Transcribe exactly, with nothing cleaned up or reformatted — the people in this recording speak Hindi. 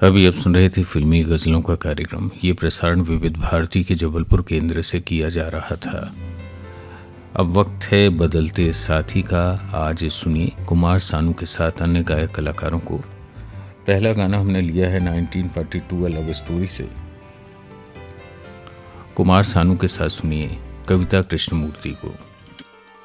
अभी आप सुन रहे थे फिल्मी गज़लों का कार्यक्रम। ये प्रसारण विविध भारती के जबलपुर केंद्र से किया जा रहा था। अब वक्त है बदलते साथी का। आज सुनिए कुमार सानू के साथ अन्य गायक कलाकारों को। पहला गाना हमने लिया है nineteen forty two love story से। कुमार सानू के साथ सुनिए कविता कृष्णमूर्ति को।